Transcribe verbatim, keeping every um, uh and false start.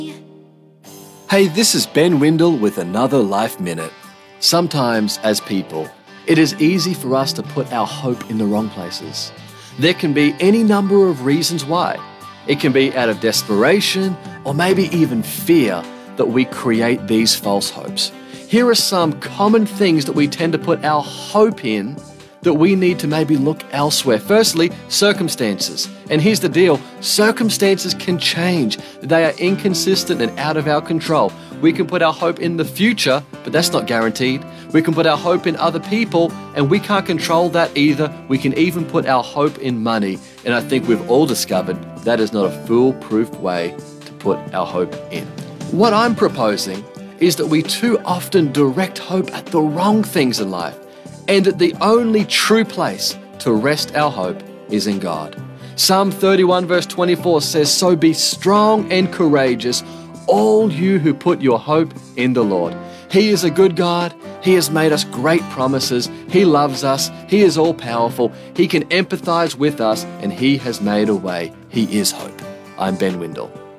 Hey, this is Ben Windle with another Life Minute. Sometimes, as people, it is easy for us to put our hope in the wrong places. There can be any number of reasons why. It can be out of desperation or maybe even fear that we create these false hopes. Here are some common things that we tend to put our hope in that we need to maybe look elsewhere. Firstly, circumstances. And here's the deal, circumstances can change. They are inconsistent and out of our control. We can put our hope in the future, but that's not guaranteed. We can put our hope in other people, and we can't control that either. We can even put our hope in money, and I think we've all discovered that is not a foolproof way to put our hope in. What I'm proposing is that we too often direct hope at the wrong things in life, and that the only true place to rest our hope is in God. Psalm thirty-one verse twenty-four says, "So be strong and courageous, all you who put your hope in the Lord." He is a good God. He has made us great promises. He loves us. He is all-powerful. He can empathize with us, and He has made a way. He is hope. I'm Ben Windle.